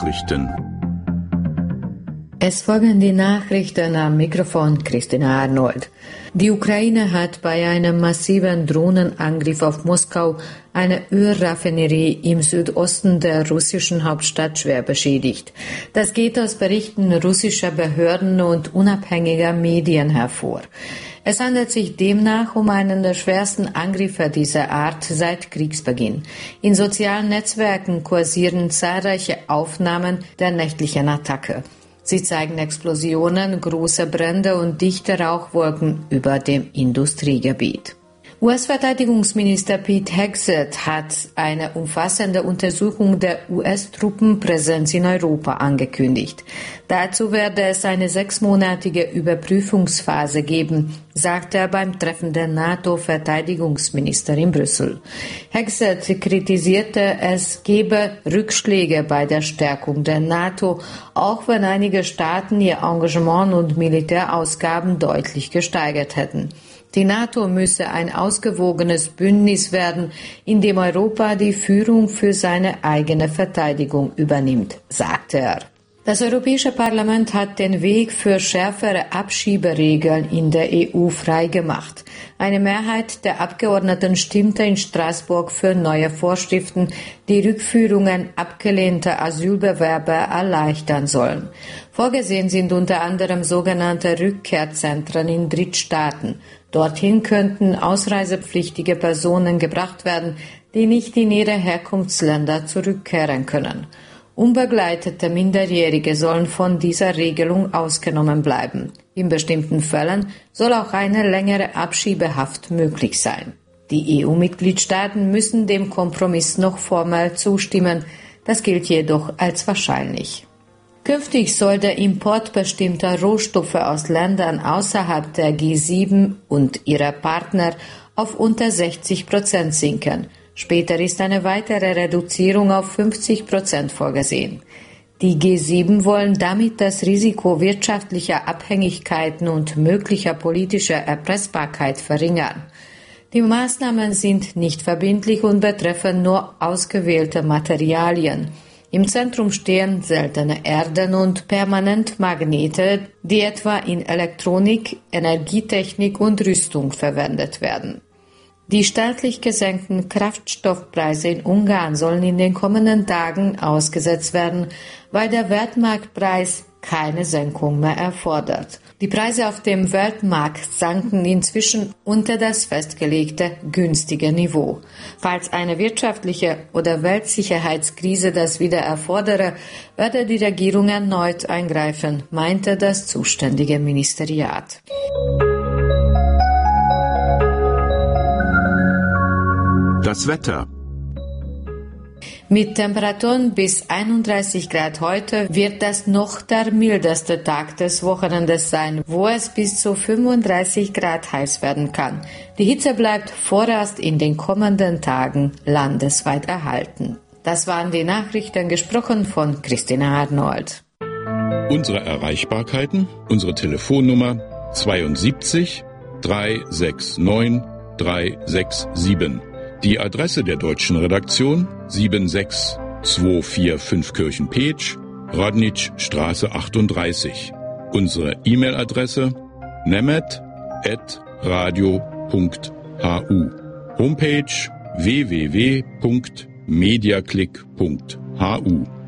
Nachrichten. Es folgen die Nachrichten am Mikrofon Christina Arnold. Die Ukraine hat bei einem massiven Drohnenangriff auf Moskau eine Ölraffinerie im Südosten der russischen Hauptstadt schwer beschädigt. Das geht aus Berichten russischer Behörden und unabhängiger Medien hervor. Es handelt sich demnach um einen der schwersten Angriffe dieser Art seit Kriegsbeginn. In sozialen Netzwerken kursieren zahlreiche Aufnahmen der nächtlichen Attacke. Sie zeigen Explosionen, große Brände und dichte Rauchwolken über dem Industriegebiet. US-Verteidigungsminister Pete Hegseth hat eine umfassende Untersuchung der US-Truppenpräsenz in Europa angekündigt. Dazu werde es eine 6-monatige Überprüfungsphase geben, sagte er beim Treffen der NATO-Verteidigungsminister in Brüssel. Hegseth kritisierte, es gebe Rückschläge bei der Stärkung der NATO, auch wenn einige Staaten ihr Engagement und Militärausgaben deutlich gesteigert hätten. Die NATO müsse ein ausgewogenes Bündnis werden, in dem Europa die Führung für seine eigene Verteidigung übernimmt, sagte er. Das Europäische Parlament hat den Weg für schärfere Abschieberegeln in der EU freigemacht. Eine Mehrheit der Abgeordneten stimmte in Straßburg für neue Vorschriften, die Rückführungen abgelehnter Asylbewerber erleichtern sollen. Vorgesehen sind unter anderem sogenannte Rückkehrzentren in Drittstaaten. Dorthin könnten ausreisepflichtige Personen gebracht werden, die nicht in ihre Herkunftsländer zurückkehren können. Unbegleitete Minderjährige sollen von dieser Regelung ausgenommen bleiben. In bestimmten Fällen soll auch eine längere Abschiebehaft möglich sein. Die EU-Mitgliedstaaten müssen dem Kompromiss noch formell zustimmen. Das gilt jedoch als wahrscheinlich. Künftig soll der Import bestimmter Rohstoffe aus Ländern außerhalb der G7 und ihrer Partner auf unter 60% sinken. Später ist eine weitere Reduzierung auf 50% vorgesehen. Die G7 wollen damit das Risiko wirtschaftlicher Abhängigkeiten und möglicher politischer Erpressbarkeit verringern. Die Maßnahmen sind nicht verbindlich und betreffen nur ausgewählte Materialien. Im Zentrum stehen seltene Erden und Permanentmagnete, die etwa in Elektronik, Energietechnik und Rüstung verwendet werden. Die staatlich gesenkten Kraftstoffpreise in Ungarn sollen in den kommenden Tagen ausgesetzt werden, weil der Weltmarktpreis keine Senkung mehr erfordert. Die Preise auf dem Weltmarkt sanken inzwischen unter das festgelegte günstige Niveau. Falls eine wirtschaftliche oder Weltsicherheitskrise das wieder erfordere, werde die Regierung erneut eingreifen, meinte das zuständige Ministeriat. Das Wetter. Mit Temperaturen bis 31 Grad heute wird das noch der mildeste Tag des Wochenendes sein, wo es bis zu 35 Grad heiß werden kann. Die Hitze bleibt vorerst in den kommenden Tagen landesweit erhalten. Das waren die Nachrichten, gesprochen von Christina Arnold. Unsere Erreichbarkeiten, unsere Telefonnummer 72 369 367. Die Adresse der deutschen Redaktion 76245 Kirchen-Petsch, Rodnitschstraße 38. Unsere E-Mail-Adresse nemet@radio.hu. Homepage www.mediaclick.hu.